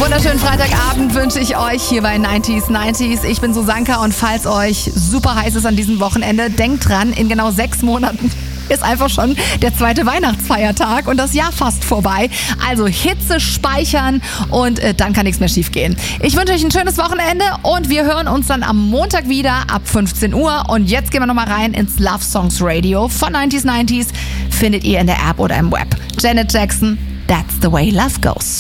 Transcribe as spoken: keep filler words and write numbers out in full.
wunderschönen Freitagabend wünsche ich euch hier bei neunzig neunzig. Ich bin Susanka und falls euch super heiß ist an diesem Wochenende, denkt dran, in genau sechs Monaten ist einfach schon der zweite Weihnachtsfeiertag und das Jahr fast vorbei. Also Hitze speichern und äh, dann kann nichts mehr schief gehen. Ich wünsche euch ein schönes Wochenende und wir hören uns dann am Montag wieder ab fünfzehn Uhr. Und jetzt gehen wir nochmal rein ins Love Songs Radio von neunzig neunzig. Findet ihr in der App oder im Web. Janet Jackson, That's the way love goes.